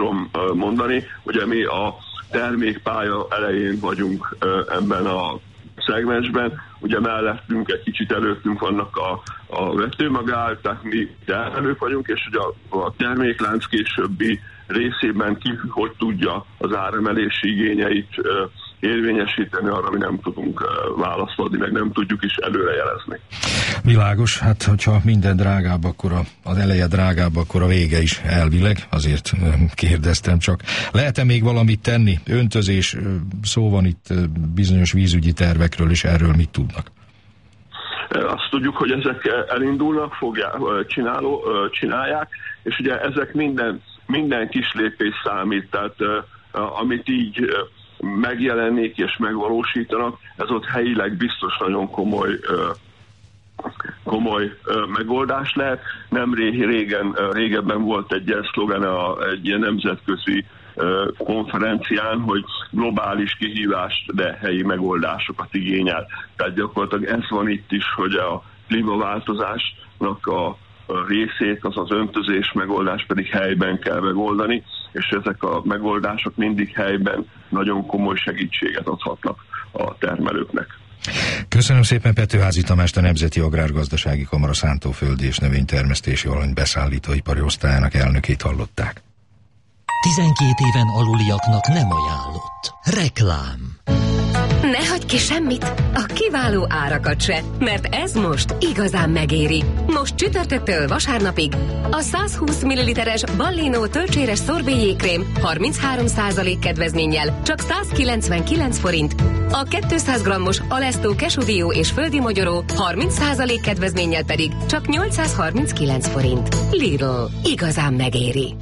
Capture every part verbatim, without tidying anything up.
tudom mondani. Ugye mi a termékpálya elején vagyunk ebben a szegmensben, ugye mellettünk, egy kicsit előttünk vannak a, a vetőmagál, tehát mi termelők vagyunk, és ugye a, a terméklánc későbbi részében ki, hogy tudja az áremelési igényeit ö, érvényesíteni, arra mi nem tudunk ö, választ adni, meg nem tudjuk is előrejelezni. Világos, hát hogyha minden drágább, akkor a, az eleje drágább, akkor a vége is elvileg, azért kérdeztem csak. Lehet-e még valamit tenni? Öntözés, szó van itt bizonyos vízügyi tervekről, és erről mit tudnak? Azt tudjuk, hogy ezek elindulnak, fogják, csináló, csinálják, és ugye ezek minden, minden kis lépés számít, tehát amit így megjelenik és megvalósítanak, ez ott helyileg biztos nagyon komoly komoly ö, megoldás lehet. Nem régen, ö, régebben volt egy ilyen szlogen a, egy ilyen nemzetközi ö, konferencián, hogy globális kihívást, de helyi megoldásokat igényel. Tehát gyakorlatilag ez van itt is, hogy a klímaváltozásnak a, a részét, az az öntözés megoldás pedig helyben kell megoldani, és ezek a megoldások mindig helyben nagyon komoly segítséget adhatnak a termelőknek. Köszönöm szépen Petőházy Tamást, a Nemzeti Agrárgazdasági Kamara szántóföldi és növénytermesztési alany beszállítóipari osztályának elnökét hallották. tizenkét éven aluliaknak nem ajánlott. Reklám. Ne hagyj ki semmit, a kiváló árakat se, mert ez most igazán megéri. Most csütörtöktől vasárnapig a száz húsz milliliteres Ballino tölcséres szorbéjékrém harminchárom százalék kedvezménnyel csak száz kilencvenkilenc forint, a kétszáz grammos Alesztó kesudió és földi mogyoró harminc százalék kedvezménnyel pedig csak nyolcszázharminckilenc forint. Lidl, igazán megéri.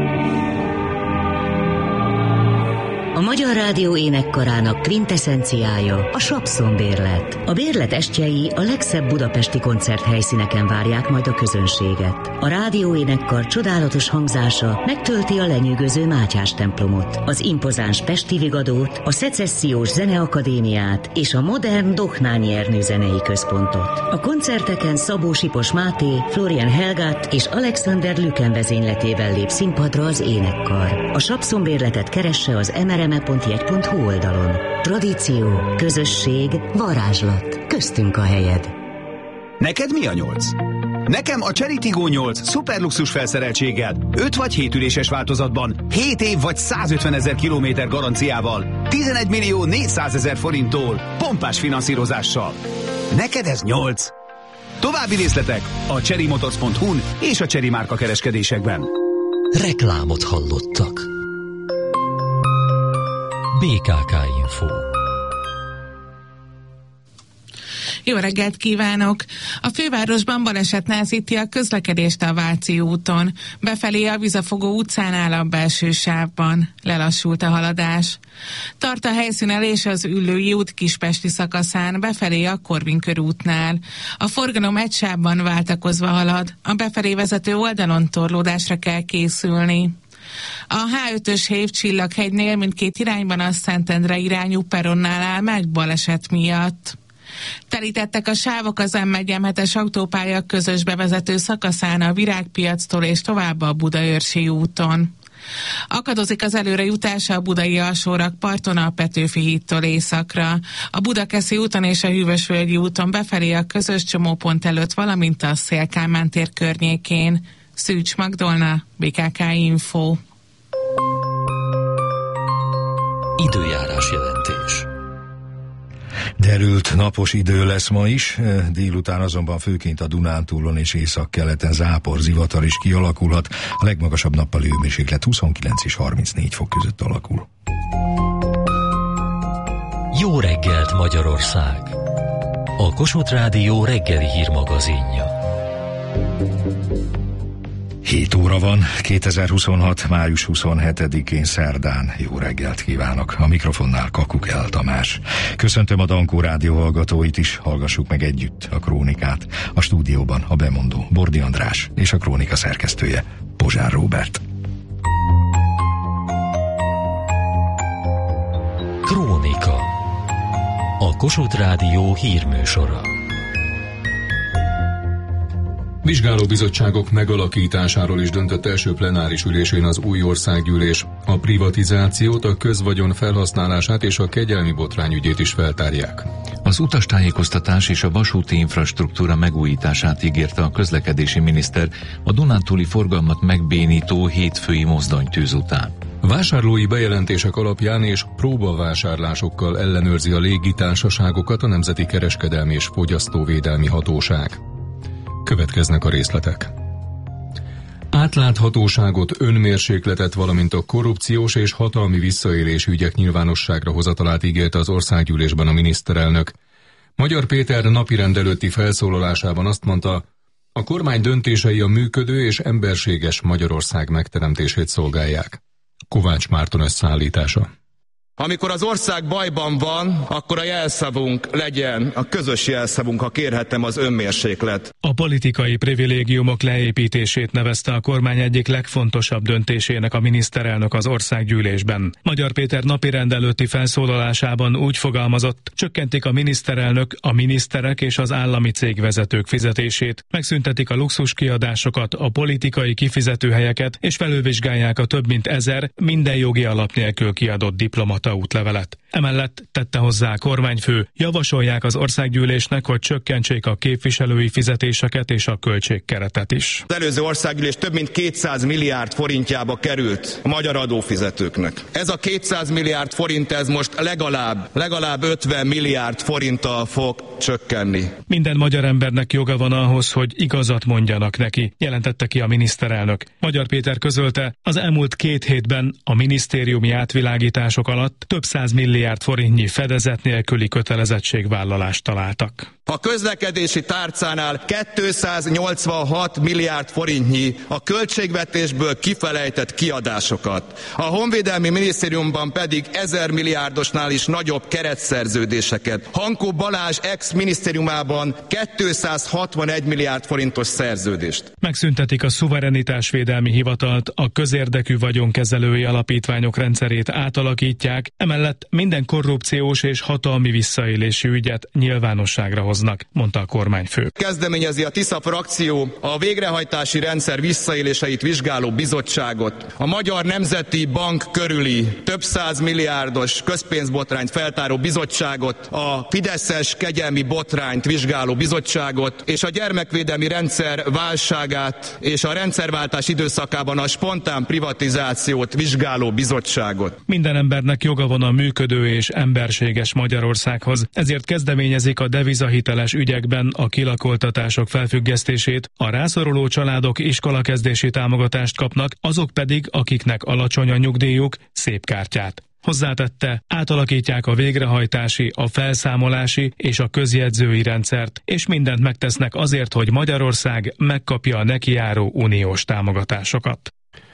A Magyar Rádió énekkarának kvinteszenciája a Sapszon bérlet. A bérlet estjei a legszebb budapesti koncerthelyszíneken várják majd a közönséget. A rádió énekkar csodálatos hangzása megtölti a lenyűgöző Mátyás templomot, az impozáns Pesti Vigadót, a Szecessziós Zeneakadémiát és a modern Dohnányi Ernő zenei központot. A koncerteken Szabó Sipos Máté, Florian Helgát és Alexander Lüken vezényletében lép színpadra az énekkar. A Sapszon bérletet keresse az em er em e pont jegy pont hu oldalon. Tradíció, közösség, varázslat. Köztünk a helyed. Neked mi a nyolc? Nekem a Chery Tiggo nyolc szuperluxus felszereltséggel, öt vagy hét üléses változatban, hét év vagy százötvenezer kilométer garanciával, tizenegy millió négyszázezer forinttól, pompás finanszírozással. Neked ez nyolc? További részletek a chery motors pont hu-n és a Chery márka kereskedésekben. Reklámot hallottak. bé ká ká Info. Jó reggelt kívánok! A fővárosban baleset nehezíti a közlekedést a Váci úton. Befelé a Vizafogó utcánál a belső sávban. Lelassult a haladás. Tart a helyszínelés az Üllői út Kispesti szakaszán, befelé a Korvin körútnál. A forgalom egy sávban váltakozva halad. A befelé vezető oldalon torlódásra kell készülni. A há ötös Hév Csillaghegynél mindkét irányban a Szentendre irányú peronnál áll meg baleset miatt. Telítettek a sávok az em egy em hetes autópálya közös bevezető szakaszán a Virágpiactól és tovább a Budaörsi úton. Akadozik az előrejutása a Budai Alsórakparton a Petőfi hídtól északra. A Budakeszi úton és a Hűvösvölgyi úton befelé a közös csomópont előtt, valamint a Széll-Kálmán tér környékén. Szűcs Magdolna, bé ká ká Info. Időjárás jelentés. Derült napos idő lesz ma is, délután azonban főként a Dunántúlon és északkeleten zápor, zivatar is kialakulhat. A legmagasabb nappali hőmérséklet huszonkilenc és harmincnégy fok között alakul. Jó reggelt Magyarország! A Kossuth Rádió reggeli hírmagazinja. hét óra van, kétezer-huszonhat. május huszonhetedikén szerdán. Jó reggelt kívánok! A mikrofonnál Kakuk El Tamás. Köszöntöm a Dankó Rádió hallgatóit is, hallgassuk meg együtt a krónikát. A stúdióban a bemondó Bordi András és a krónika szerkesztője Pozsár Róbert. Krónika. A Kossuth Rádió hírműsora. Vizsgálóbizottságok megalakításáról is döntött első plenáris ülésén az új országgyűlés. A privatizációt, a közvagyon felhasználását és a kegyelmi botrány ügyét is feltárják. Az utastájékoztatás és a vasúti infrastruktúra megújítását ígérte a közlekedési miniszter a dunántúli forgalmat megbénító hétfői mozdonytűz után. Vásárlói bejelentések alapján és próbavásárlásokkal ellenőrzi a légitársaságokat a Nemzeti Kereskedelmi és Fogyasztóvédelmi Hatóság. Következnek a részletek. Átláthatóságot, önmérsékletet, valamint a korrupciós és hatalmi visszaélés ügyek nyilvánosságra hozatalát ígérte az országgyűlésben a miniszterelnök. Magyar Péter napirend előtti felszólalásában azt mondta, a kormány döntései a működő és emberséges Magyarország megteremtését szolgálják. Kovács Márton összeállítása. Amikor az ország bajban van, akkor a jelszavunk legyen, a közös jelszavunk, ha kérhetem, az önmérséklet. A politikai privilégiumok leépítését nevezte a kormány egyik legfontosabb döntésének a miniszterelnök az országgyűlésben. Magyar Péter napirend előtti felszólalásában úgy fogalmazott, csökkentik a miniszterelnök, a miniszterek és az állami cégvezetők fizetését, megszüntetik a luxuskiadásokat, a politikai kifizetőhelyeket, és felülvizsgálják a több mint ezer minden jogi alap nélkül kiadott diplomata útlevelet. Emellett tette hozzá a kormányfő, javasolják az országgyűlésnek, hogy csökkentsék a képviselői fizetéseket és a költségkeretet is. Az előző országgyűlés több mint kétszáz milliárd forintjába került a magyar adófizetőknek. Ez a kétszáz milliárd forint, ez most legalább, legalább ötven milliárd forinttal fog csökkenni. Minden magyar embernek joga van ahhoz, hogy igazat mondjanak neki, jelentette ki a miniszterelnök. Magyar Péter közölte, az elmúlt két hétben a minisztériumi átvilágítások alatt több száz milliárd forintnyi fedezet nélküli kötelezettségvállalást találtak. A közlekedési tárcánál kétszáznyolcvanhat milliárd forintnyi a költségvetésből kifelejtett kiadásokat. A Honvédelmi Minisztériumban pedig ezer milliárdosnál is nagyobb keretszerződéseket. Hankó Balázs ex-minisztériumában kétszázhatvanegy milliárd forintos szerződést. Megszüntetik a szuverenitásvédelmi hivatalt, a közérdekű vagyonkezelői alapítványok rendszerét átalakítják, emellett minden korrupciós és hatalmi visszaélési ügyet nyilvánosságra hoznak, mondta a kormányfő. Kezdeményezi a Tisza frakció a végrehajtási rendszer visszaéléseit vizsgáló bizottságot, a Magyar Nemzeti Bank körüli több száz milliárdos közpénzbotrányt feltáró bizottságot, a fideszes kegyelmi botrányt vizsgáló bizottságot, és a gyermekvédelmi rendszer válságát és a rendszerváltás időszakában a spontán privatizációt vizsgáló bizottságot. Minden embernek joga van a működő és emberséges Magyarországhoz, ezért kezdeményezik a devizahiteles ügyekben a kilakoltatások felfüggesztését, a rászoruló családok iskolakezdési támogatást kapnak, azok pedig, akiknek alacsony a nyugdíjuk, szép kártyát. Hozzátette, átalakítják a végrehajtási, a felszámolási és a közjegyzői rendszert, és mindent megtesznek azért, hogy Magyarország megkapja a neki járó uniós támogatásokat.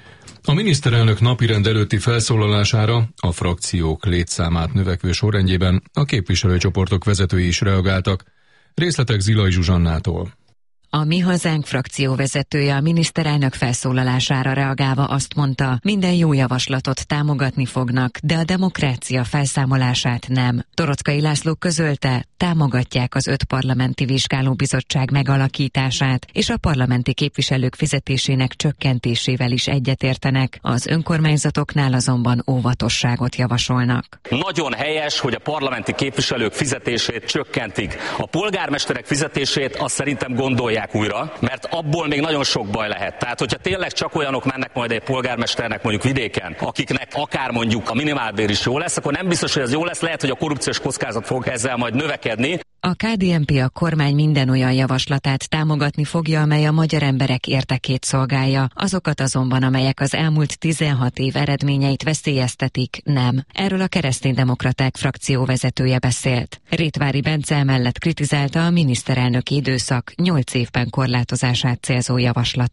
A miniszterelnök napirend előtti felszólalására a frakciók létszámát növekvő sorrendjében a képviselőcsoportok vezetői is reagáltak. Részletek Zilai Zsuzsannától. A Mi Hazánk frakció vezetője a miniszterelnök felszólalására reagálva azt mondta, minden jó javaslatot támogatni fognak, de a demokrácia felszámolását nem. Torockai László közölte, támogatják az öt parlamenti vizsgálóbizottság megalakítását, és a parlamenti képviselők fizetésének csökkentésével is egyetértenek. Az önkormányzatoknál azonban óvatosságot javasolnak. Nagyon helyes, hogy a parlamenti képviselők fizetését csökkentik. A polgármesterek fizetését azt szerintem gondolják újra, mert abból még nagyon sok baj lehet. Tehát, hogyha tényleg csak olyanok mennek majd egy polgármesternek mondjuk vidéken, akiknek akár mondjuk a minimálbér is jó lesz, akkor nem biztos, hogy ez jó lesz, lehet, hogy a korrupciós kockázat fog ezzel majd növekedni. A ká dé en pé a kormány minden olyan javaslatát támogatni fogja, amely a magyar emberek érdekét szolgálja. Azokat azonban, amelyek az elmúlt tizenhat év eredményeit veszélyeztetik, nem. Erről a Kereszténydemokraták frakció vezetője beszélt. Rétvári Bence emellett kritizálta a miniszterelnöki időszak nyolc évben korlátozását célzó javaslatot.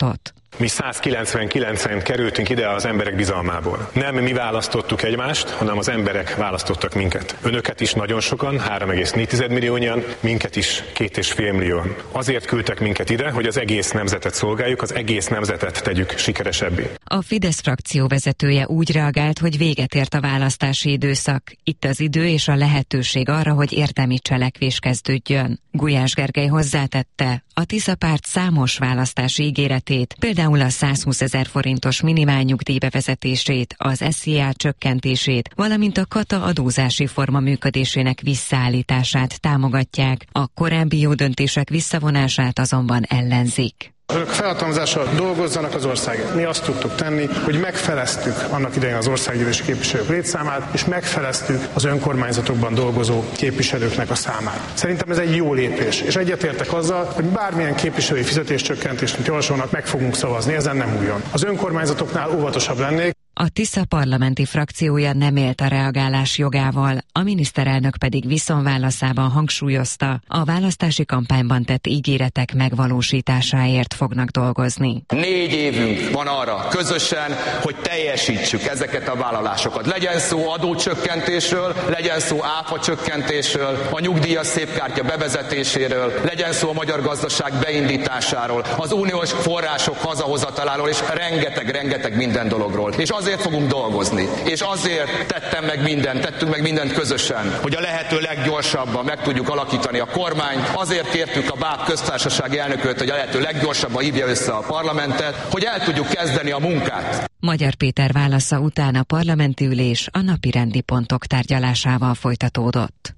Mi százkilencvenkilencen kerültünk ide az emberek bizalmából. Nem mi választottuk egymást, hanem az emberek választottak minket. Önöket is nagyon sokan, három egész négy milliónyian, minket is két és fél millióan. Azért küldtek minket ide, hogy az egész nemzetet szolgáljuk, az egész nemzetet tegyük sikeresebbé. A Fidesz frakció vezetője úgy reagált, hogy véget ért a választási időszak. Itt az idő és a lehetőség arra, hogy érdemi cselekvés kezdődjön. Gulyás Gergely hozzátette, a Tisza párt számos választási ígéretét, például a százhúszezer forintos minimálnyugdíj bevezetését, az es zé á csökkentését, valamint a kata adózási forma működésének visszaállítását támogatják, a korábbi jó döntések visszavonását azonban ellenzik. Önök felhatalmazással dolgozzanak az országért. Mi azt tudtuk tenni, hogy megfeleztük annak idején az országgyűlési képviselők létszámát, és megfeleztük az önkormányzatokban dolgozó képviselőknek a számát. Szerintem ez egy jó lépés, és egyetértek azzal, hogy bármilyen képviselői fizetéscsökkentést, mint javasolnak, meg fogunk szavazni, ezen nem újon. Az önkormányzatoknál óvatosabb lennék. A Tisza parlamenti frakciója nem élt a reagálás jogával, a miniszterelnök pedig viszonválaszában hangsúlyozta, a választási kampányban tett ígéretek megvalósításáért fognak dolgozni. Négy évünk van arra közösen, hogy teljesítsük ezeket a vállalásokat. Legyen szó adócsökkentésről, legyen szó áfacsökkentésről, a nyugdíjas szépkártya bevezetéséről, legyen szó a magyar gazdaság beindításáról, az uniós források hazahozataláról, és rengeteg-rengeteg minden dologról. És azért fogunk dolgozni, és azért tettem meg mindent, tettünk meg mindent közösen, hogy a lehető leggyorsabban meg tudjuk alakítani a kormányt. Azért kértük a báb köztársasági elnököt, hogy a lehető leggyorsabban hívja össze a parlamentet, hogy el tudjuk kezdeni a munkát. Magyar Péter válasza után a parlamenti ülés a napirendi pontok tárgyalásával folytatódott.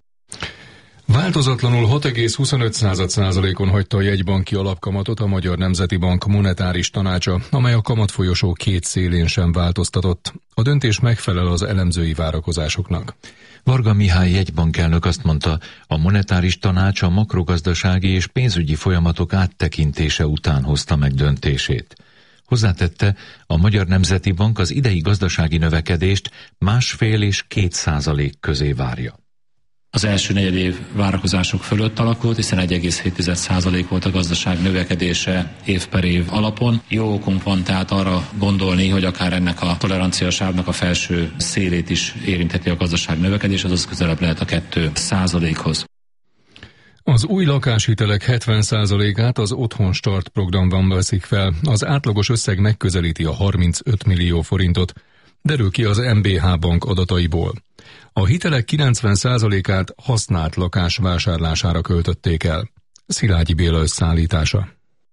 Változatlanul hat egész huszonöt százalékon hagyta a jegybanki alapkamatot a Magyar Nemzeti Bank monetáris tanácsa, amely a kamatfolyosó két szélén sem változtatott. A döntés megfelel az elemzői várakozásoknak. Varga Mihály jegybankelnök azt mondta, a monetáris tanács a makrogazdasági és pénzügyi folyamatok áttekintése után hozta meg döntését. Hozzátette, a Magyar Nemzeti Bank az idei gazdasági növekedést másfél és két százalék közé várja. Az első negyedév várakozások fölött alakult, hiszen egy egész hét százalék volt a gazdaság növekedése év per év alapon. Jó okunk van tehát arra gondolni, hogy akár ennek a toleranciasávnak a felső szélét is érintheti a gazdaság növekedés, azaz közelebb lehet a két százalékhoz. Az új lakáshitelek hetven százalékát az Otthon Start programban veszik fel. Az átlagos összeg megközelíti a harmincöt millió forintot, derül ki az em bé há Bank adataiból. A hitelek kilencven százalékát használt lakás vásárlására költötték el. Szilágyi Béla összeállítása.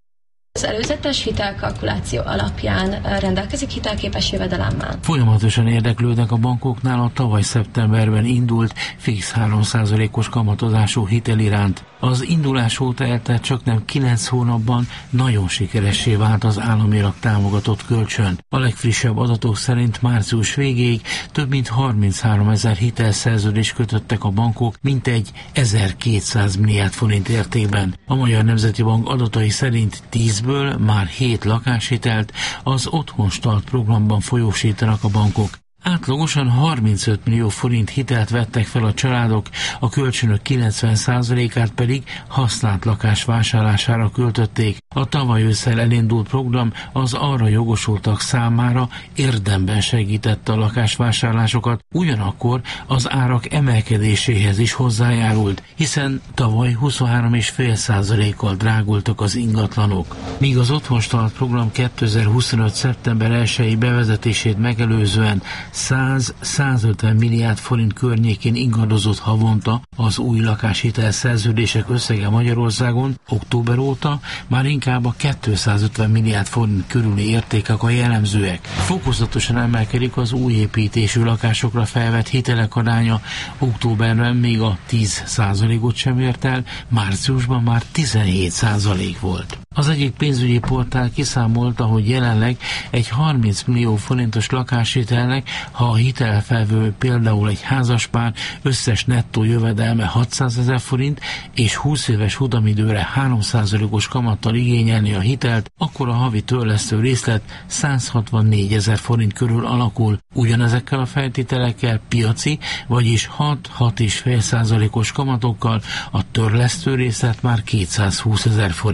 Az előzetes hitelkalkuláció alapján rendelkezik hitelképes jövedelemmel. Folyamatosan érdeklődnek a bankoknál a tavaly szeptemberben indult fix három százalékos kamatozású hitel iránt. Az indulás óta eltelt csaknem kilenc hónapban nagyon sikeressé vált az államilag támogatott kölcsön. A legfrissebb adatok szerint március végéig több mint harminchárom ezer hitelszerződést kötöttek a bankok, mintegy ezerkétszáz milliárd forint értékben. A Magyar Nemzeti Bank adatai szerint tízből már hét lakáshitelt az Otthon Start programban folyósítanak a bankok. Átlagosan harmincöt millió forint hitelt vettek fel a családok, a kölcsönök kilencven százalékát pedig használt lakás vásárlására költötték. A tavaly ősszel elindult program az arra jogosultak számára érdemben segítette a lakásvásárlásokat, ugyanakkor az árak emelkedéséhez is hozzájárult, hiszen tavaly huszonhárom egész öt százalékkal drágultak az ingatlanok. Míg az Otthon Start program kétezer-huszonöt. szeptember elsejei bevezetését megelőzően száz-százötven milliárd forint környékén ingadozott havonta az új lakáshitel szerződések összege Magyarországon, október óta már inkább a kétszázötven milliárd forint körüli értékek a jellemzőek. Fokozatosan emelkedik az új építésű lakásokra felvett hitelek aránya, októberben még a tíz százalékot sem ért el, márciusban már tizenhét százalék volt. Az egyik pénzügyi portál kiszámolta, hogy jelenleg egy harminc millió forintos lakáshitelnek, ha a hitelfelvevő például egy házaspár összes nettó jövedelme hatszázezer forint és húsz éves futamidőre három százalékos kamattal igényelni a hitelt, akkor a havi törlesztő részlet száz hatvannégy ezer forint körül alakul. Ugyanezekkel a feltételekkel piaci, vagyis hat-hat egész öt százalékos kamatokkal a törlesztő részlet már kétszázhúsz ezer forint.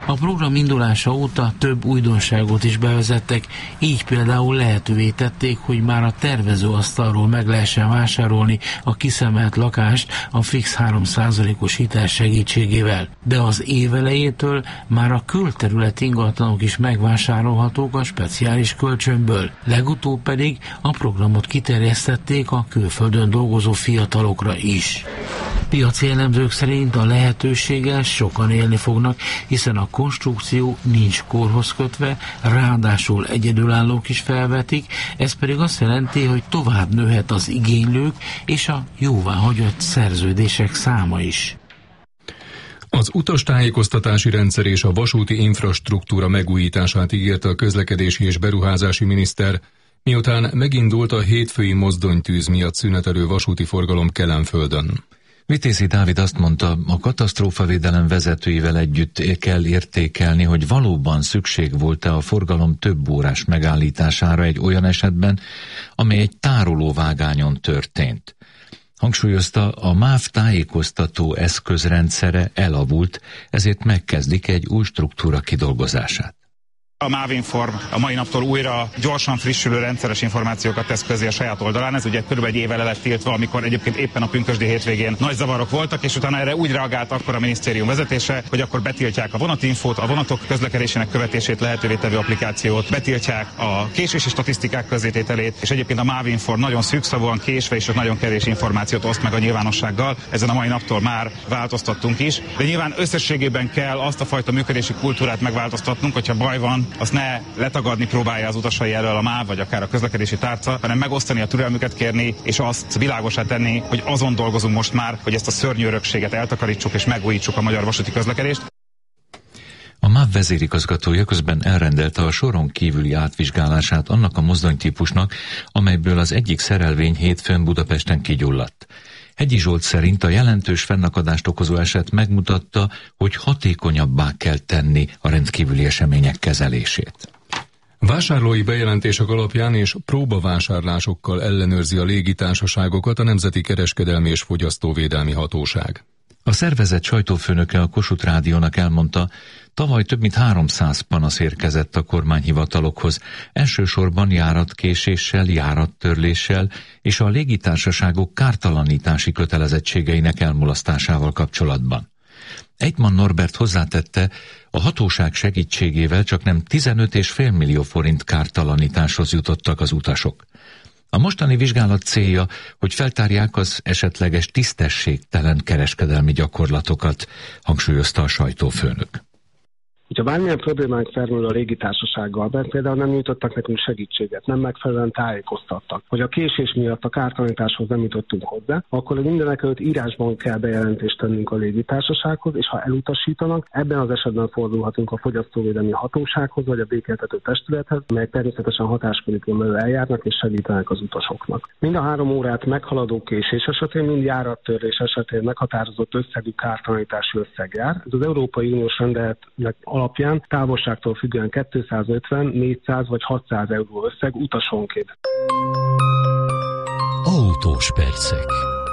A program indulása óta több újdonságot is bevezettek, így például lehetővé tették, hogy már a tervezőasztalról meg lehessen vásárolni a kiszemelt lakást a fix három százalékos hitel segítségével. De az év elejétől már a külterület ingatlanok is megvásárolhatók a speciális kölcsönből. Legutóbb pedig a programot kiterjesztették a külföldön dolgozó fiatalokra is. Piaci elemzők szerint a lehetőséggel sokan élni fognak, hiszen a konstrukció nincs korhoz kötve, ráadásul egyedülállók is felvetik, ez pedig azt jelenti, hogy tovább nőhet az igénylők és a jóváhagyott szerződések száma is. Az utastájékoztatási rendszer és a vasúti infrastruktúra megújítását ígérte a közlekedési és beruházási miniszter, miután megindult a hétfői mozdonytűz miatt szünetelő vasúti forgalom Kelenföldön. Vitézi Dávid azt mondta, a katasztrófavédelem vezetőivel együtt kell értékelni, hogy valóban szükség volt-e a forgalom több órás megállítására egy olyan esetben, amely egy tárolóvágányon történt. Hangsúlyozta, a MÁV tájékoztató eszközrendszere elavult, ezért megkezdik egy új struktúra kidolgozását. A MÁV-Inform a mai naptól újra gyorsan frissülő rendszeres információkat tesz közé a saját oldalán. Ez ugye körülbelül egy éve le lett tiltva, amikor egyébként éppen a pünkösdi hétvégén nagy zavarok voltak, és utána erre úgy reagált akkor a minisztérium vezetése, hogy akkor betiltják a vonatinfót, a vonatok közlekedésének követését lehetővé tevő applikációt, betiltják a késési statisztikák közzétételét, és egyébként a MÁV-Inform nagyon szűkszavúan késve és nagyon kevés információt oszt meg a nyilvánossággal. Ezen a mai naptól már változtattunk is, de nyilván összességében kell azt a fajta működési kultúrát megváltoztatnunk, hogyha baj van, azt ne letagadni próbálja az utasai elől a MÁV, vagy akár a közlekedési tárca, hanem megosztani, a türelmüket kérni, és azt világosá tenni, hogy azon dolgozunk most már, hogy ezt a szörnyű örökséget eltakarítsuk és megújítsuk a magyar vasúti közlekedést. A MÁV vezérigazgatója közben elrendelte a soron kívüli átvizsgálását annak a mozdonytípusnak, amelyből az egyik szerelvény hétfőn Budapesten kigyulladt. Hegyi Zsolt szerint a jelentős fennakadást okozó eset megmutatta, hogy hatékonyabbá kell tenni a rendkívüli események kezelését. Vásárlói bejelentések alapján és próbavásárlásokkal ellenőrzi a légitársaságokat a Nemzeti Kereskedelmi és Fogyasztóvédelmi Hatóság. A szervezet sajtófőnöke a Kossuth Rádiónak elmondta, tavaly több mint háromszáz panasz érkezett a kormányhivatalokhoz, elsősorban járatkéséssel, járattörléssel és a légitársaságok kártalanítási kötelezettségeinek elmulasztásával kapcsolatban. Egyman Norbert hozzátette, a hatóság segítségével csaknem tizenöt egész öt millió forint kártalanításhoz jutottak az utasok. A mostani vizsgálat célja, hogy feltárják az esetleges tisztességtelen kereskedelmi gyakorlatokat, hangsúlyozta a sajtófőnök. Hogyha bármilyen problémánk felmerül a légitársasággal, mert például nem nyújtottak nekünk segítséget, nem megfelelően tájékoztattak, hogy a késés miatt a kártalanításhoz nem jutottunk hozzá, akkor mindenekelőtt írásban kell bejelentést tennünk a légitársasághoz, és ha elutasítanak, ebben az esetben fordulhatunk a Fogyasztóvédelmi Hatósághoz, vagy a békéltető testülethez, melyek természetesen hatáskörükön belül eljárnak és segítenek az utasoknak. Mind a három órát meghaladó késés esetén, mind járattörlés esetén meghatározott összegű kártalanítási összeg jár. Ez az Európai Uniós rendeletnek alapján távolságtól függően kétszázötven, négyszáz vagy hatszáz euró összeg utasonként. Autós percek.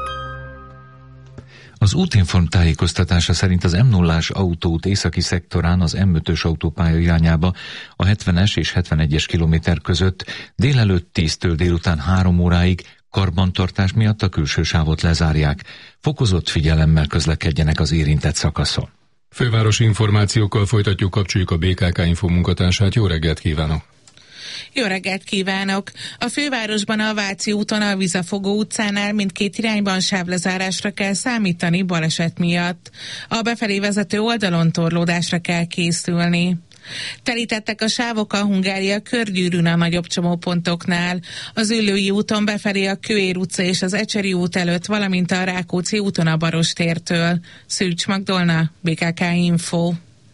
Az Útinform tájékoztatása szerint az M nullás autóút északi szektorán az M ötös autópálya irányába a hetvenes és hetvenegyes kilométer között délelőtt tíztől délután három óráig karbantartás miatt a külső sávot lezárják. Fokozott figyelemmel közlekedjenek az érintett szakaszon. Fővárosi információkkal folytatjuk, kapcsoljuk a bé ká ká Info munkatársát. Jó reggelt kívánok! Jó reggelt kívánok! A fővárosban a Váci úton a Vizafogó utcánál mindkét irányban sávlezárásra kell számítani baleset miatt. A befelé vezető oldalon torlódásra kell készülni. Telítettek a sávok a Hungária körgyűrűn a nagyobb csomópontoknál, az Üllői úton befelé a Kőér utca és az Ecseri út előtt, valamint a Rákóczi úton a Barostértől. Szűcs Magdolna, bé ká ká Info.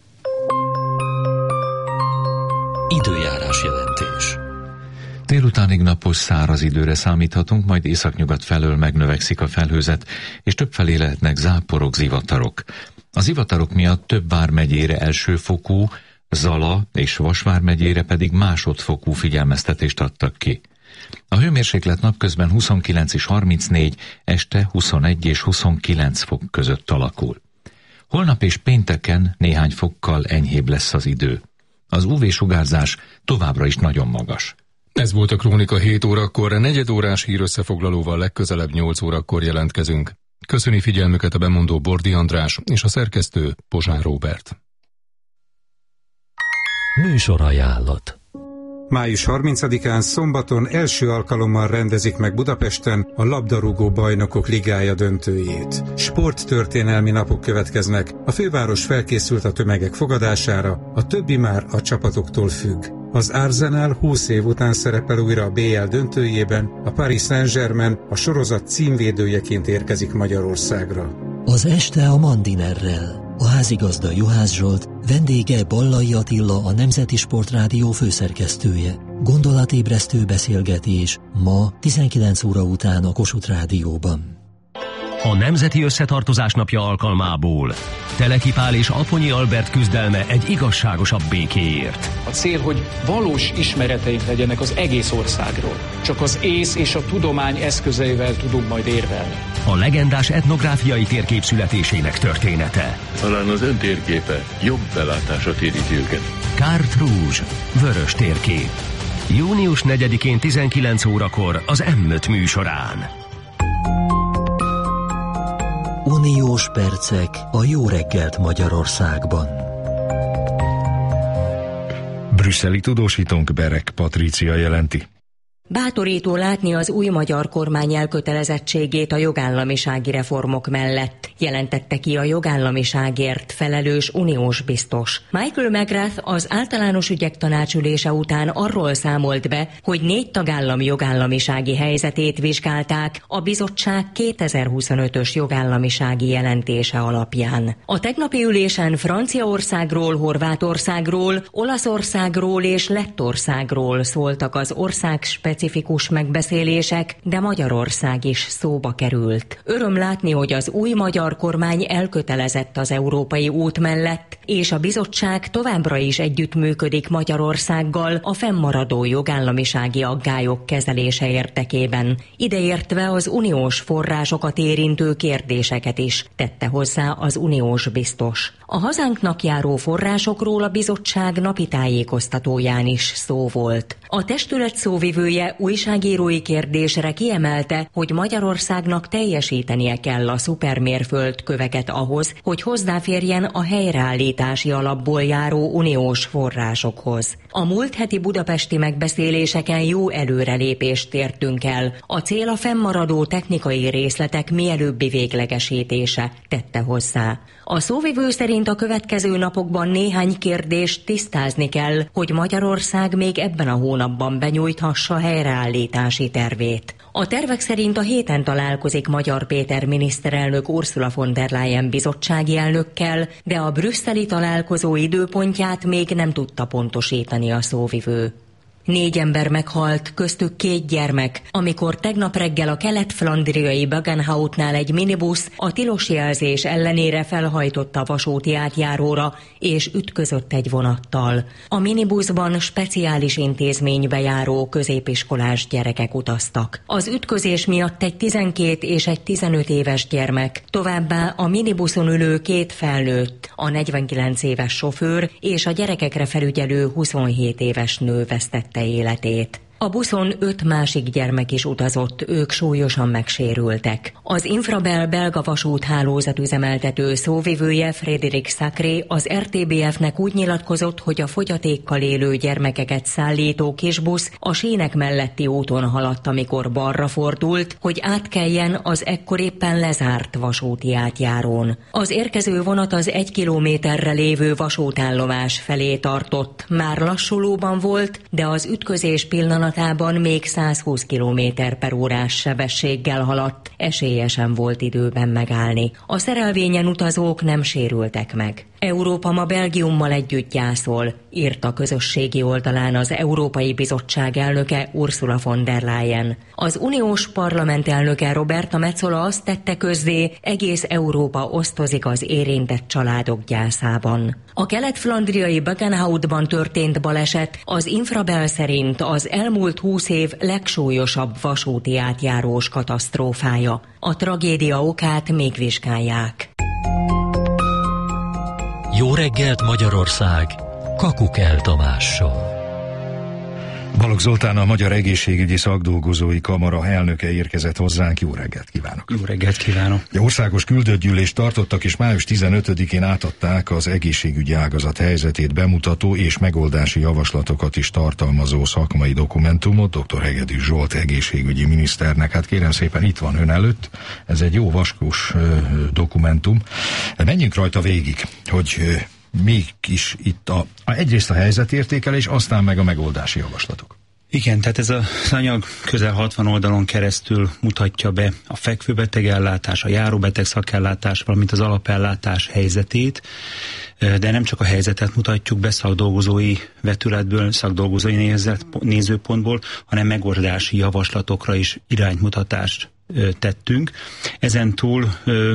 Időjárás jelentés. Délutánig napos száraz időre számíthatunk, majd északnyugat felől megnövekszik a felhőzet, és többfelé lehetnek záporok, zivatarok. Az zivatarok miatt több vármegyére elsőfokú, Zala és Vas vármegyére pedig másodfokú figyelmeztetést adtak ki. A hőmérséklet napközben huszonkilenc és harmincnégy, este huszonegy és huszonkilenc fok között alakul. Holnap és pénteken néhány fokkal enyhébb lesz az idő. Az ú vé-sugárzás továbbra is nagyon magas. Ez volt a Krónika hét órakor, negyed órás hírösszefoglalóval legközelebb nyolc órakor jelentkezünk. Köszöni figyelmüket a bemondó Bordi András és a szerkesztő Pozsár Róbert. Műsorajánlat. május harmincadikán szombaton első alkalommal rendezik meg Budapesten a labdarúgó bajnokok ligája döntőjét. Sporttörténelmi napok következnek, a főváros felkészült a tömegek fogadására, a többi már a csapatoktól függ. Az Arsenal húsz év után szerepel újra a bé el döntőjében, a Paris Saint-Germain a sorozat címvédőjeként érkezik Magyarországra. Az este a Mandinerrel. A házigazda Juhász Zsolt, vendége Ballai Attila, a Nemzeti Sportrádió főszerkesztője. Gondolatébresztő beszélgetés ma tizenkilenc óra után a Kossuth Rádióban. A Nemzeti Összetartozás napja alkalmából Teleki Pál és Aponyi Albert küzdelme egy igazságosabb békéért. A cél, hogy valós ismereteink legyenek az egész országról. Csak az ész és a tudomány eszközeivel tudunk majd érvelni. A legendás etnográfiai térkép születésének története. Talán az ön térképe jobb belátása téríti őket. Carte Rouge, vörös térkép. június negyedikén tizenkilenc órakor az em öt műsorán. Uniós percek a jó reggelt Magyarországban. Brüsszeli tudósítónk Berek Patrícia jelenti. Bátorító látni az új magyar kormány elkötelezettségét a jogállamisági reformok mellett, jelentette ki a jogállamiságért felelős uniós biztos. Michael McGrath az általános ügyek tanácsülése után arról számolt be, hogy négy tagállam jogállamisági helyzetét vizsgálták a bizottság kétezer-huszonötös jogállamisági jelentése alapján. A tegnapi ülésen Franciaországról, Horvátországról, Olaszországról és Lettországról szóltak az ország specifikus specifikus megbeszélések, de Magyarország is szóba került. Öröm látni, hogy az új magyar kormány elkötelezett az európai út mellett, és a bizottság továbbra is együttműködik Magyarországgal a fennmaradó jogállamisági aggályok kezelése érdekében, ideértve az uniós forrásokat érintő kérdéseket is, tette hozzá az uniós biztos. A hazánknak járó forrásokról a bizottság napi tájékoztatóján is szó volt. A testület szóvivője újságírói kérdésre kiemelte, hogy Magyarországnak teljesítenie kell a szupermérföldköveket ahhoz, hogy hozzáférjen a helyreállítási alapból járó uniós forrásokhoz. A múlt heti budapesti megbeszéléseken jó előrelépést értünk el. A cél a fennmaradó technikai részletek mielőbbi véglegesítése, tette hozzá. A szóvivő szerint a következő napokban néhány kérdést tisztázni kell, hogy Magyarország még ebben a hónapban benyújthassa helyreállítási tervét. A tervek szerint a héten találkozik Magyar Péter miniszterelnök Ursula von der Leyen bizottsági elnökkel, de a brüsszeli találkozó időpontját még nem tudta pontosítani a szóvivő. Négy ember meghalt, köztük két gyermek, amikor tegnap reggel a kelet-flandriai Bagenhoutnál egy minibusz a tilos jelzés ellenére felhajtotta a vasúti átjáróra, és ütközött egy vonattal. A minibuszban speciális intézménybe járó középiskolás gyerekek utaztak. Az ütközés miatt egy tizenkét és egy tizenöt éves gyermek, továbbá a minibuszon ülő két felnőtt, a negyvenkilenc éves sofőr és a gyerekekre felügyelő huszonhét éves nő vesztette életét. A buszon öt másik gyermek is utazott, ők súlyosan megsérültek. Az Infrabel belga vasúthálózat üzemeltető szóvivője Frédéric Sacré az er té bé ef-nek úgy nyilatkozott, hogy a fogyatékkal élő gyermekeket szállító kisbusz a sínek melletti úton haladt, amikor balra fordult, hogy átkeljen az ekkor éppen lezárt vasúti átjárón. Az érkező vonat az egy kilométerre lévő vasútállomás felé tartott, már lassulóban volt, de az ütközés pillanat még százhúsz kilométer per órás sebességgel haladt, esélyesen volt időben megállni. A szerelvényen utazók nem sérültek meg. Európa ma Belgiummal együtt gyászol, írt a közösségi oldalán az Európai Bizottság elnöke Ursula von der Leyen. Az uniós parlament elnöke Roberta Metsola azt tette közzé, egész Európa osztozik az érintett családok gyászában. A kelet-flandriai Bagenhoutban történt baleset az Infrabel szerint az elmúlt húsz év legsúlyosabb vasúti átjárós katasztrófája. A tragédia okát még vizsgálják. Jó reggelt Magyarország, Kakukel Tamással. Balogh Zoltán, a Magyar Egészségügyi Szakdolgozói Kamara elnöke érkezett hozzánk. Jó reggelt kívánok! Jó reggelt kívánok! Országos küldöttgyűlést tartottak, és május tizenötödikén átadták az egészségügyi ágazat helyzetét bemutató és megoldási javaslatokat is tartalmazó szakmai dokumentumot dr. Hegedűs Zsolt egészségügyi miniszternek. Hát kérem szépen, itt van ön előtt, ez egy jó vaskos ö, dokumentum. Menjünk rajta végig, hogy ö, még is itt a, a, egyrészt a helyzetértékelés, aztán meg a megoldási javaslatok. Igen, tehát ez az anyag közel hatvan oldalon keresztül mutatja be a fekvőbetegellátás, a járóbeteg szakellátás, valamint az alapellátás helyzetét, de nem csak a helyzetet mutatjuk be szakdolgozói vetületből, szakdolgozói nézet, nézőpontból, hanem megoldási javaslatokra is iránymutatást tettünk. Ezen túl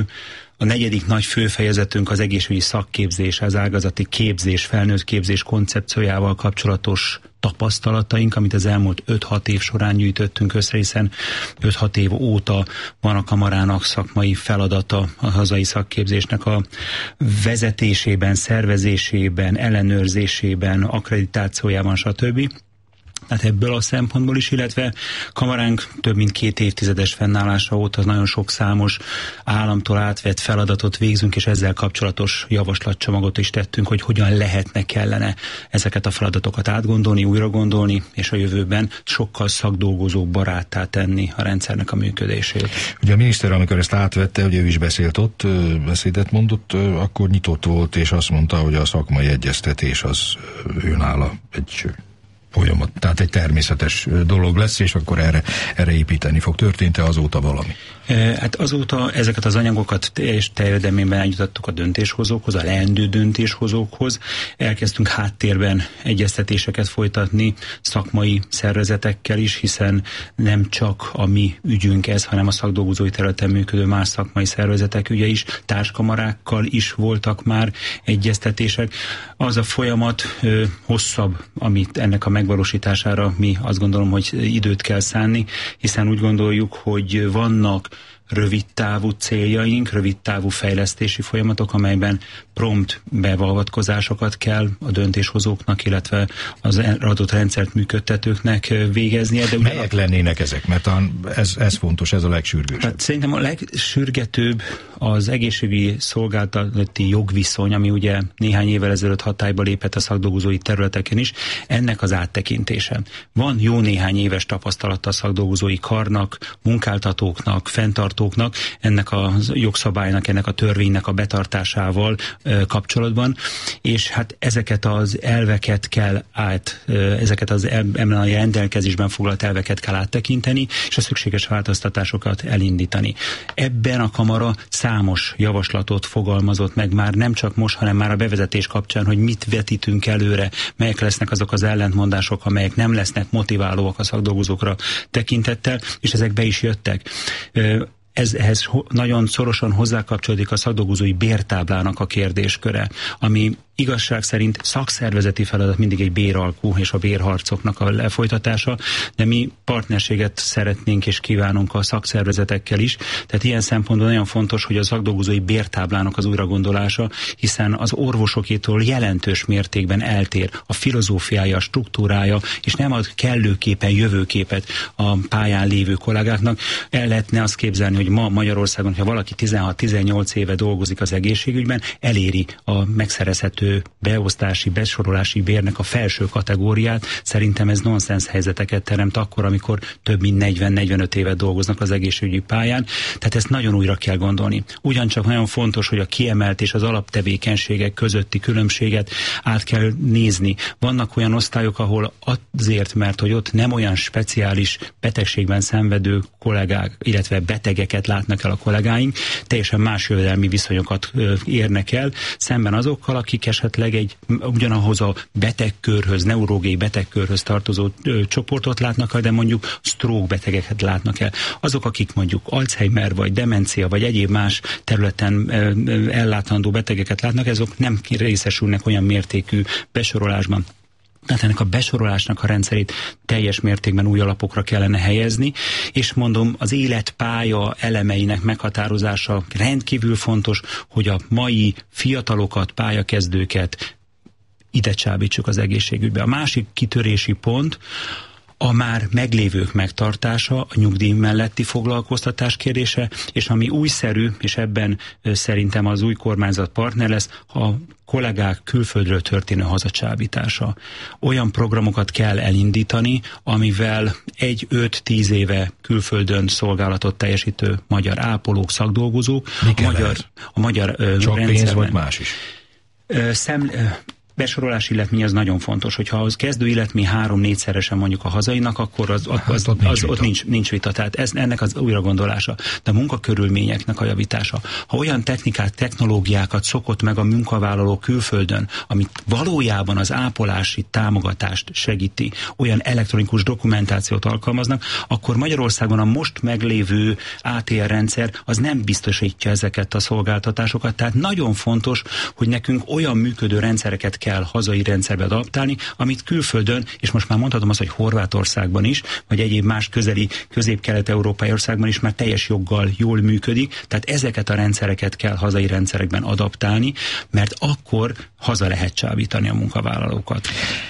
a negyedik nagy főfejezetünk az egészségügyi szakképzés, az ágazati képzés, felnőtt képzés koncepciójával kapcsolatos tapasztalataink, amit az elmúlt öt-hat év során gyűjtöttünk össze, hiszen öt-hat év óta van a kamarának szakmai feladata a hazai szakképzésnek a vezetésében, szervezésében, ellenőrzésében, akkreditációjában, stb. Tehát ebből a szempontból is, illetve kamaránk több mint két évtizedes fennállása óta nagyon sok számos államtól átvett feladatot végzünk, és ezzel kapcsolatos javaslatcsomagot is tettünk, hogy hogyan lehetne, kellene ezeket a feladatokat átgondolni, újra gondolni, és a jövőben sokkal szakdolgozó baráttá tenni a rendszernek a működését. Ugye a miniszter, amikor ezt átvette, ugye ő is beszélt ott, beszédet mondott, akkor nyitott volt, és azt mondta, hogy a szakmai egyeztetés az őnála egy folyamat, tehát egy természetes dolog lesz, és akkor erre, erre építeni fog. Történt-e azóta valami? Hát azóta ezeket az anyagokat teljes terjedelmében eljutottuk a döntéshozókhoz, a leendő döntéshozókhoz. Elkezdtünk háttérben egyeztetéseket folytatni szakmai szervezetekkel is, hiszen nem csak a mi ügyünk ez, hanem a szakdolgozói területen működő más szakmai szervezetek ügye is, társkamarákkal is voltak már egyeztetések. Az a folyamat ö, hosszabb, amit ennek a megvalósítására mi azt gondolom, hogy időt kell szánni, hiszen úgy gondoljuk, hogy vannak rövidtávú céljaink, rövidtávú fejlesztési folyamatok, amelyben prompt beavatkozásokat kell a döntéshozóknak, illetve az adott rendszert működtetőknek végeznie. De melyek lennének ezek? Mert ez, ez fontos, ez a legsürgősebb. Hát szerintem a legsürgetőbb az egészségügyi szolgáltatási jogviszony, ami ugye néhány évvel ezelőtt hatályba lépett a szakdolgozói területeken is, ennek az áttekintése. Van jó néhány éves tapasztalata a szakdolgozói karnak, munkáltatóknak, fenntartóknak, ennek a jogszabálynak, ennek a törvénynek a betartásával e, kapcsolatban, és hát ezeket az elveket kell át, e, ezeket az ebben a rendelkezésben foglalt elveket kell áttekinteni, és a szükséges változtatásokat elindítani. Ebben a kamara számos javaslatot fogalmazott meg már nem csak most, hanem már a bevezetés kapcsán, hogy mit vetítünk előre, melyek lesznek azok az ellentmondások, amelyek nem lesznek motiválóak a szakdolgozókra tekintettel, és ezek be is jöttek. Ez, ehhez nagyon szorosan hozzákapcsolódik a szakdolgozói bértáblának a kérdésköre, ami igazság szerint szakszervezeti feladat mindig egy béralkú és a bérharcoknak a lefolytatása, de mi partnerséget szeretnénk és kívánunk a szakszervezetekkel is, tehát ilyen szempontból nagyon fontos, hogy a szakdolgozói bértáblának az újragondolása, hiszen az orvosokétól jelentős mértékben eltér a filozófiája, a struktúrája, és nem ad kellőképpen jövőképet a pályán lévő kollégáknak. El lehetne azt képzelni, hogy ma Magyarországon, ha valaki tizenhat-tizennyolc éve dolgozik az egészségügyben, eléri a megszerezhető beosztási, besorolási bérnek a felső kategóriát. Szerintem ez nonsens helyzeteket teremt akkor, amikor több mint negyven-negyvenöt évet dolgoznak az egészségügyi pályán. Tehát ezt nagyon újra kell gondolni. Ugyancsak nagyon fontos, hogy a kiemelt és az alaptevékenységek közötti különbséget át kell nézni. Vannak olyan osztályok, ahol azért, mert hogy ott nem olyan speciális betegségben szenvedő kollégák, illetve betegeket látnak el a kollégáink, teljesen más jövedelmi viszonyokat érnek el, szemben azokkal, akik esetleg egy ugyanahoz a betegkörhöz, neurológiai betegkörhöz tartozó ö, csoportot látnak el, de mondjuk stroke betegeket látnak el. Azok, akik mondjuk Alzheimer, vagy demencia, vagy egyéb más területen ö, ö, ellátandó betegeket látnak, azok nem részesülnek olyan mértékű besorolásban. Tehát ennek a besorolásnak a rendszerét teljes mértékben új alapokra kellene helyezni, és mondom, az életpálya elemeinek meghatározása rendkívül fontos, hogy a mai fiatalokat, pályakezdőket ide csábítsuk az egészségügybe. A másik kitörési pont a már meglévők megtartása, a nyugdíj melletti foglalkoztatás kérdése, és ami újszerű, és ebben szerintem az új kormányzat partner lesz, a kollégák külföldről történő hazacsábítása. Olyan programokat kell elindítani, amivel egy öt-tíz éve külföldön szolgálatot teljesítő magyar ápolók, szakdolgozók, a magyar, a magyar Csak pénz vagy más is? Szem, besorolási illetmény az nagyon fontos, hogyha az kezdő illetmény három-négyszeresen mondjuk a hazainak, akkor az, az, az, ott, nincs, az, ott nincs, nincs vita. Tehát ez, ennek az újra gondolása. De a munkakörülményeknek a javítása. Ha olyan technikát, technológiákat szokott meg a munkavállaló külföldön, amit valójában az ápolási támogatást segíti, olyan elektronikus dokumentációt alkalmaznak, akkor Magyarországon a most meglévő á té er rendszer az nem biztosítja ezeket a szolgáltatásokat. Tehát nagyon fontos, hogy nekünk olyan működő rendszereket kell hazai rendszerbe adaptálni, amit külföldön, és most már mondhatom azt, hogy Horvátországban is, vagy egyéb más közeli közép-kelet-európai országban is már teljes joggal jól működik, tehát ezeket a rendszereket kell hazai rendszerekben adaptálni, mert akkor haza lehet csábítani a munkavállalókat.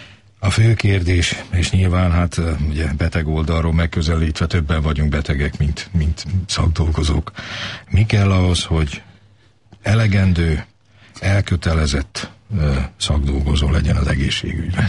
A fő kérdés, és nyilván hát ugye beteg oldalról megközelítve többen vagyunk betegek, mint, mint szakdolgozók. Mi kell ahhoz, hogy elegendő, elkötelezett szakdolgozó legyen az egészségügyben?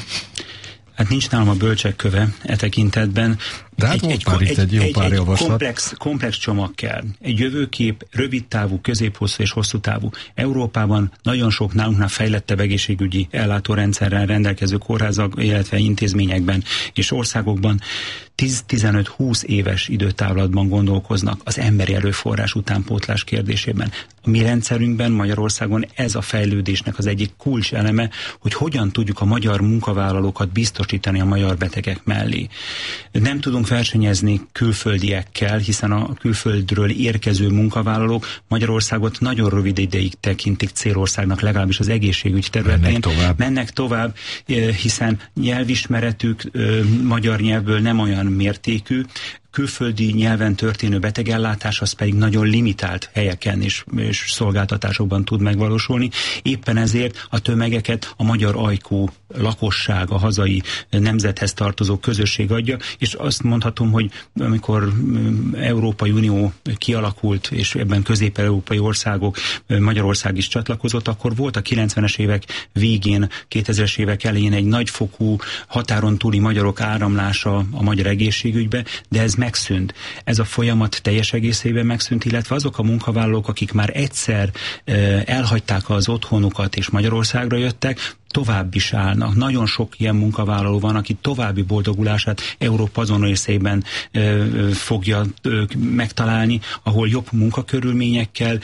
Hát nincs nálam a bölcsek köve e tekintetben. De hát egy, egy, egy, egy, jó pár egy, egy komplex, komplex csomag kell. Egy jövőkép rövid távú, középhosszú és hosszú távú. Európában nagyon sok nálunknál fejlettebb egészségügyi ellátórendszerrel rendelkező kórházak, illetve intézményekben és országokban tíz-tizenöt-húsz éves időtávlatban gondolkoznak az emberi erőforrás utánpótlás kérdésében. A mi rendszerünkben Magyarországon ez a fejlődésnek az egyik kulcs eleme, hogy hogyan tudjuk a magyar munkavállalókat biztosítani a magyar betegek mellé. Nem tudunk versenyezni külföldiekkel, hiszen a külföldről érkező munkavállalók Magyarországot nagyon rövid ideig tekintik célországnak, legalábbis az egészségügy területén. Mennek tovább. Mennek tovább, hiszen nyelvismeretük magyar nyelvből nem olyan mértékű, külföldi nyelven történő betegellátás az pedig nagyon limitált helyeken és, és szolgáltatásokban tud megvalósulni. Éppen ezért a tömegeket a magyar ajkú lakosság, a hazai nemzethez tartozó közösség adja, és azt mondhatom, hogy amikor Európai Unió kialakult, és ebben közép-európai országok, Magyarország is csatlakozott, akkor volt a kilencvenes évek végén, kétezres évek elején egy nagyfokú határon túli magyarok áramlása a magyar egészségügybe, de ez megszűnt. Ez a folyamat teljes egészében megszűnt, illetve azok a munkavállalók, akik már egyszer uh, elhagyták az otthonukat és Magyarországra jöttek, tovább is állnak. Nagyon sok ilyen munkavállaló van, aki további boldogulását Európa azon részében uh, fogja uh, megtalálni, ahol jobb munkakörülményekkel,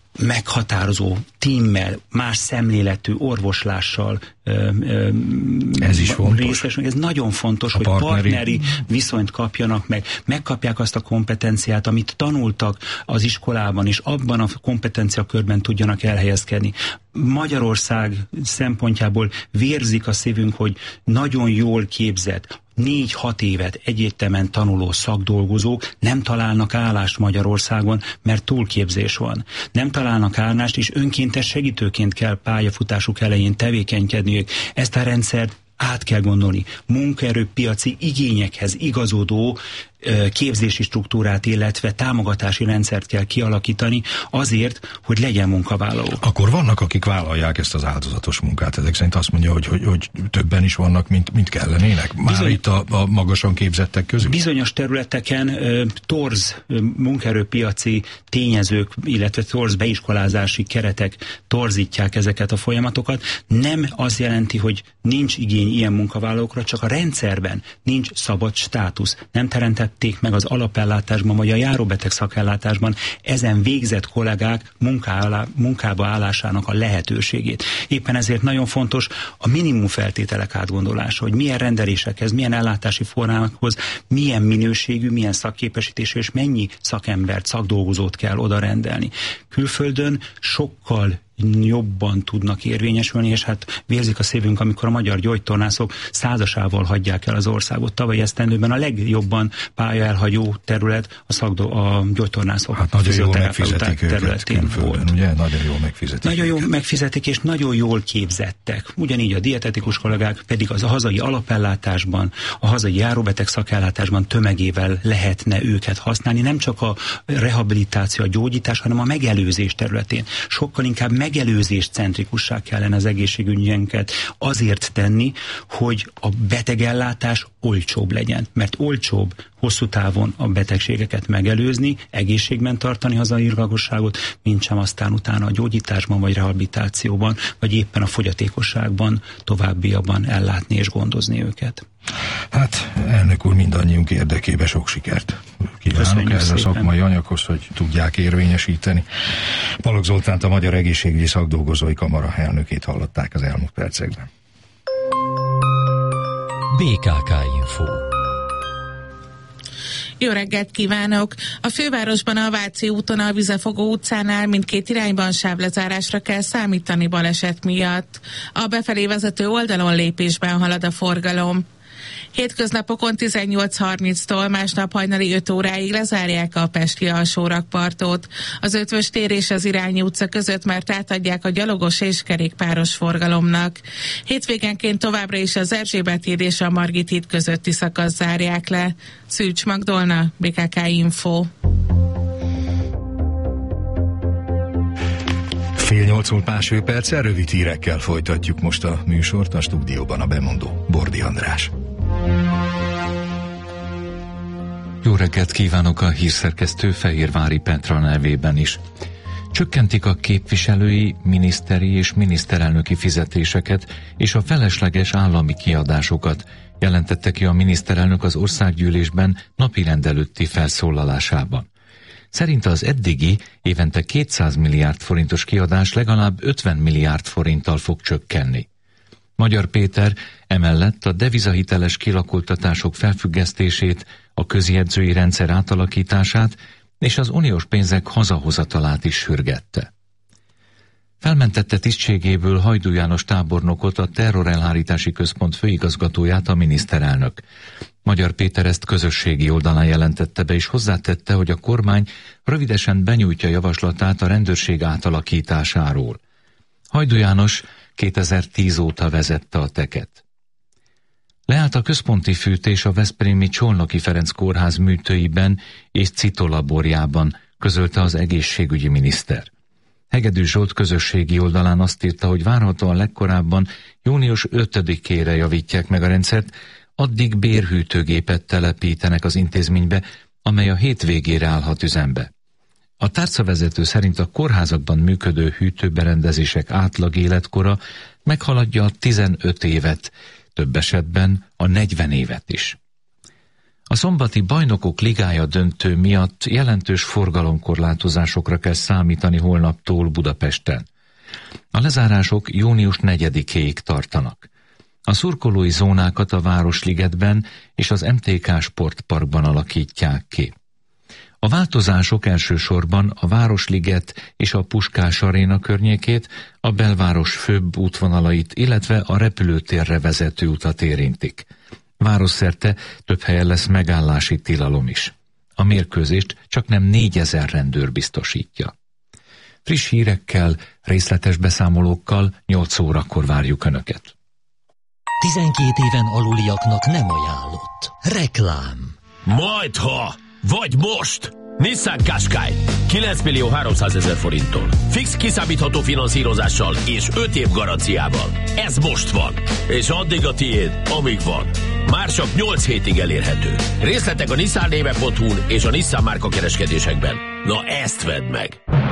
meghatározó tímmel, más szemléletű orvoslással ö, ö, ez is fontos. Részes, ez nagyon fontos, a hogy partneri... partneri viszonyt kapjanak meg, megkapják azt a kompetenciát, amit tanultak az iskolában, és abban a kompetenciakörben tudjanak elhelyezkedni. Magyarország szempontjából vérzik a szívünk, hogy nagyon jól képzett, négy-hat évet egyértelműen tanuló szakdolgozók nem találnak állást Magyarországon, mert túlképzés van. Nem találnak állást, és önkéntes segítőként kell pályafutásuk elején tevékenykedniük. Ezt a rendszert át kell gondolni. Munkaerőpiaci igényekhez igazodó képzési struktúrát, illetve támogatási rendszert kell kialakítani azért, hogy legyen munkavállaló. Akkor vannak, akik vállalják ezt az áldozatos munkát. Ezek szerint azt mondja, hogy, hogy, hogy többen is vannak, mint, mint kellenének. Már Bizony, itt a, a magasan képzettek közül? Bizonyos területeken uh, torz uh, munkaerőpiaci tényezők, illetve torz beiskolázási keretek torzítják ezeket a folyamatokat. Nem az jelenti, hogy nincs igény ilyen munkavállalókra, csak a rendszerben nincs szabad státusz. Nem teremtett meg az alapellátásban, vagy a járóbeteg szakellátásban ezen végzett kollégák munká, munkába állásának a lehetőségét. Éppen ezért nagyon fontos a minimum feltételek átgondolása, hogy milyen rendelésekhez, milyen ellátási formákhoz, milyen minőségű, milyen szakképesítés és mennyi szakembert, szakdolgozót kell oda rendelni. Külföldön sokkal jobban tudnak érvényesülni, és hát vérzik a szívünk, amikor a magyar gyógytornászok százasával hagyják el az országot. Tavaly esztendőben a legjobban pálya elhagyó terület a, szakdo, a gyógytornászok hát nagyon jól megfizetik területén volt. Ugye? Nagyon jól megfizetik. Nagyon jól őket. megfizetik, és nagyon jól képzettek. Ugyanígy a dietetikus kollégák pedig az a hazai alapellátásban, a hazai járóbeteg szakellátásban tömegével lehetne őket használni, nem csak a rehabilitáció, a gyógyítás, hanem a megelőzés területén. Sokkal inkább megelőzés centrikussá kellene az egészségügyenket azért tenni, hogy a betegellátás olcsóbb legyen. Mert olcsóbb hosszú távon a betegségeket megelőzni, egészségben tartani hazai lakosságot, mint sem aztán utána a gyógyításban, vagy rehabilitációban, vagy éppen a fogyatékosságban továbbiabban ellátni és gondozni őket. Hát, elnök úr, mindannyiunk érdekébe sok sikert kívánok ez a szakmai anyaghoz, hogy tudják érvényesíteni. Balogh Zoltánt, a Magyar Egészségügyi Szakdolgozói Kamara elnökét hallották az elmúlt percekben. bé ká ká Info. Jó reggelt kívánok! A fővárosban a Váci úton a Vizefogó utcánál mindkét irányban sávlezárásra kell számítani baleset miatt. A befelé vezető oldalon lépésben halad a forgalom. Hétköznapokon tizennyolc harminctól másnap hajnali öt óráig lezárják a pesti alsórakpartot. Az Ötvös tér és az Irányi utca között már átadják a gyalogos és kerékpáros forgalomnak. Hétvégenként továbbra is az Erzsébet híd és a Margit híd közötti szakasz zárják le. Szűcs Magdolna, bé ká ká Info. Fél nyolc múlt másfél perccel, rövid hírekkel folytatjuk most a műsort, a stúdióban a bemondó Bordi András. Jó reggelt kívánok, a hírszerkesztő Fehérvári Petra nevében is. Csökkentik a képviselői, miniszteri és miniszterelnöki fizetéseket és a felesleges állami kiadásokat, jelentette ki a miniszterelnök az országgyűlésben napirend előtti felszólalásában. Szerinte az eddigi évente kétszáz milliárd forintos kiadás legalább ötven milliárd forinttal fog csökkenni. Magyar Péter emellett a devizahiteles kilakoltatások felfüggesztését, a közjegyzői rendszer átalakítását és az uniós pénzek hazahozatalát is sürgette. Felmentette tisztségéből Hajdú János tábornokot, a terrorelhárítási központ főigazgatóját a miniszterelnök. Magyar Péter ezt közösségi oldalán jelentette be, és hozzátette, hogy a kormány rövidesen benyújtja javaslatát a rendőrség átalakításáról. Hajdú János kétezer-tíz óta vezette a teket. Leállt a központi fűtés a veszprémi Csolnoki Ferenc kórház műtőiben és citolaborjában, közölte az egészségügyi miniszter. Hegedű Zsolt közösségi oldalán azt írta, hogy várhatóan legkorábban június ötödikére javítják meg a rendszert, addig bérhűtőgépet telepítenek az intézménybe, amely a hétvégére állhat üzembe. A tárcavezető szerint a kórházakban működő hűtőberendezések átlag életkora meghaladja a tizenöt évet, több esetben a negyven évet is. A szombati Bajnokok Ligája döntő miatt jelentős forgalomkorlátozásokra kell számítani holnaptól Budapesten. A lezárások június negyedikéig tartanak. A szurkolói zónákat a Városligetben és az em té ká Sportparkban alakítják ki. A változások elsősorban a Városliget és a Puskás Aréna környékét, a belváros főbb útvonalait, illetve a repülőtérre vezető utat érintik. Városszerte több helyen lesz megállási tilalom is. A mérkőzést csak nem négyezer rendőr biztosítja. Friss hírekkel, részletes beszámolókkal nyolc órakor várjuk Önöket. tizenkét éven aluliaknak nem ajánlott. Reklám. Majdha! Vagy most! Nissan Qashqai kilenc millió háromszázezer forinttól. Fix kiszámítható finanszírozással és öt év garanciával. Ez most van. És addig a tiéd, amíg van. Már csak nyolc hétig elérhető. Részletek a nissan néve pont hu-n és a Nissan márka kereskedésekben. Na ezt vedd meg!